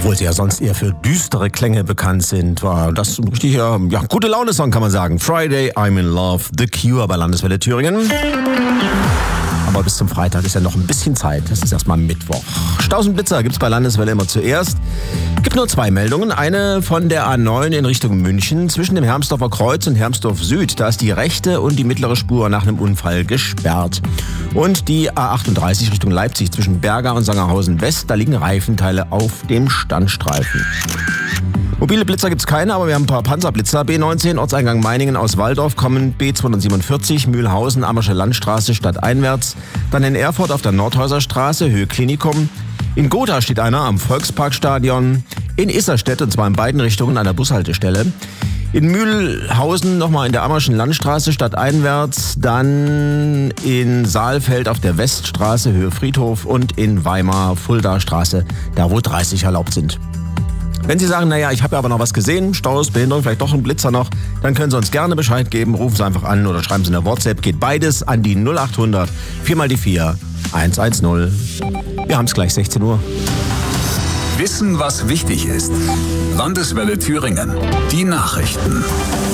Obwohl sie ja sonst eher für düstere Klänge bekannt sind, war das ein richtiger, gute Laune-Song, kann man sagen. Friday, I'm in Love, The Cure bei Landeswelle Thüringen. Aber bis zum Freitag ist ja noch ein bisschen Zeit. Das ist erstmal Mittwoch. Staus und Blitzer gibt's bei Landeswelle immer zuerst. Gibt nur 2 Meldungen. Eine von der A9 in Richtung München zwischen dem Hermsdorfer Kreuz und Hermsdorf Süd. Da ist die rechte und die mittlere Spur nach einem Unfall gesperrt. Und die A38 Richtung Leipzig zwischen Berga und Sangerhausen West. Da liegen Reifenteile auf dem Standstreifen. Mobile Blitzer gibt's keine, aber wir haben ein paar Panzerblitzer. B19, Ortseingang Meiningen aus Walldorf kommen, B247, Mühlhausen, Ammersche Landstraße stadteinwärts. Dann in Erfurt auf der Nordhäuser Straße, Höhe Klinikum. In Gotha steht einer am Volksparkstadion. In Isserstedt, und zwar in beiden Richtungen an der Bushaltestelle. In Mühlhausen nochmal in der Ammerschen Landstraße stadteinwärts. Dann in Saalfeld auf der Weststraße, Höhe Friedhof. Und in Weimar, Fuldaer Straße, da wo 30 erlaubt sind. Wenn Sie sagen, ich habe ja aber noch was gesehen, Staus, Behinderung, vielleicht doch ein Blitzer noch, dann können Sie uns gerne Bescheid geben, rufen Sie einfach an oder schreiben Sie eine WhatsApp. Geht beides an die 0800 4x4 110. Wir haben es gleich 16 Uhr. Wissen, was wichtig ist. Landeswelle Thüringen. Die Nachrichten.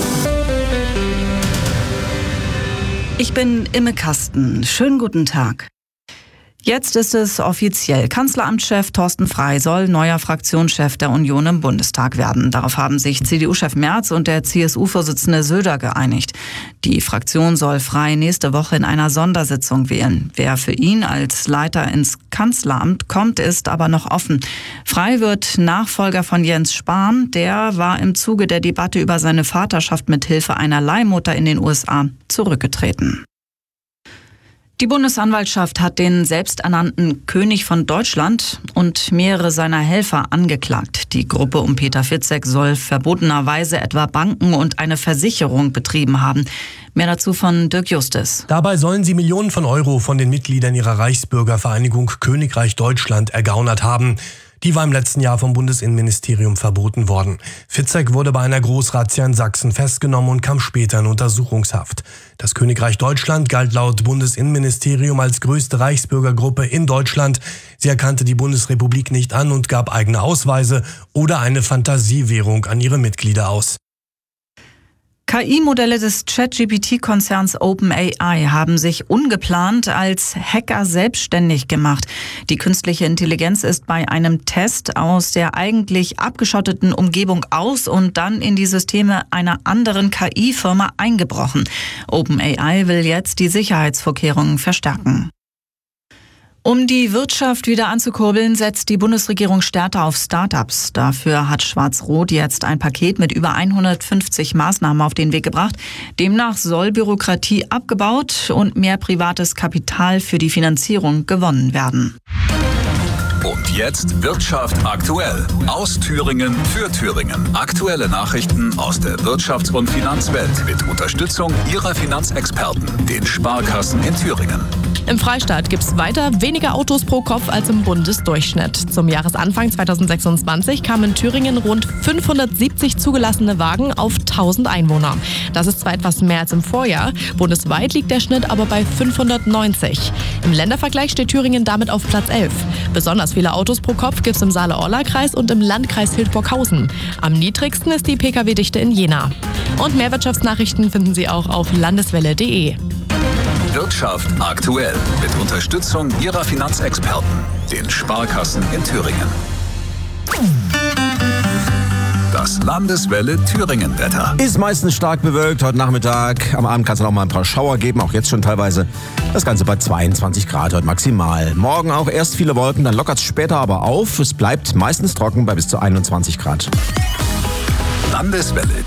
Ich bin Imme Kasten. Schönen guten Tag. Jetzt ist es offiziell. Kanzleramtschef Thorsten Frey soll neuer Fraktionschef der Union im Bundestag werden. Darauf haben sich CDU-Chef Merz und der CSU-Vorsitzende Söder geeinigt. Die Fraktion soll Frey nächste Woche in einer Sondersitzung wählen. Wer für ihn als Leiter ins Kanzleramt kommt, ist aber noch offen. Frey wird Nachfolger von Jens Spahn. Der war im Zuge der Debatte über seine Vaterschaft mit Hilfe einer Leihmutter in den USA zurückgetreten. Die Bundesanwaltschaft hat den selbsternannten König von Deutschland und mehrere seiner Helfer angeklagt. Die Gruppe um Peter Fitzek soll verbotenerweise etwa Banken und eine Versicherung betrieben haben. Mehr dazu von Dirk Justus. Dabei sollen sie Millionen von Euro von den Mitgliedern ihrer Reichsbürgervereinigung Königreich Deutschland ergaunert haben. Die war im letzten Jahr vom Bundesinnenministerium verboten worden. Fitzek wurde bei einer Großrazzia in Sachsen festgenommen und kam später in Untersuchungshaft. Das Königreich Deutschland galt laut Bundesinnenministerium als größte Reichsbürgergruppe in Deutschland. Sie erkannte die Bundesrepublik nicht an und gab eigene Ausweise oder eine Fantasiewährung an ihre Mitglieder aus. KI-Modelle des ChatGPT-Konzerns OpenAI haben sich ungeplant als Hacker selbstständig gemacht. Die künstliche Intelligenz ist bei einem Test aus der eigentlich abgeschotteten Umgebung aus und dann in die Systeme einer anderen KI-Firma eingebrochen. OpenAI will jetzt die Sicherheitsvorkehrungen verstärken. Um die Wirtschaft wieder anzukurbeln, setzt die Bundesregierung stärker auf Start-ups. Dafür hat Schwarz-Rot jetzt ein Paket mit über 150 Maßnahmen auf den Weg gebracht. Demnach soll Bürokratie abgebaut und mehr privates Kapital für die Finanzierung gewonnen werden. Und jetzt Wirtschaft aktuell. Aus Thüringen für Thüringen. Aktuelle Nachrichten aus der Wirtschafts- und Finanzwelt mit Unterstützung Ihrer Finanzexperten, den Sparkassen in Thüringen. Im Freistaat gibt es weiter weniger Autos pro Kopf als im Bundesdurchschnitt. Zum Jahresanfang 2026 kamen in Thüringen rund 570 zugelassene Wagen auf 1000 Einwohner. Das ist zwar etwas mehr als im Vorjahr, bundesweit liegt der Schnitt aber bei 590. Im Ländervergleich steht Thüringen damit auf Platz 11. Besonders viele Autos pro Kopf gibt es im Saale-Orla-Kreis und im Landkreis Hildburghausen. Am niedrigsten ist die Pkw-Dichte in Jena. Und mehr Wirtschaftsnachrichten finden Sie auch auf landeswelle.de. Wirtschaft aktuell mit Unterstützung Ihrer Finanzexperten, den Sparkassen in Thüringen. Das Landeswelle Thüringen-Wetter. Ist meistens stark bewölkt heute Nachmittag. Am Abend kann es noch mal ein paar Schauer geben, auch jetzt schon teilweise. Das Ganze bei 22 Grad heute maximal. Morgen auch erst viele Wolken, dann lockert es später aber auf. Es bleibt meistens trocken bei bis zu 21 Grad. Landeswelle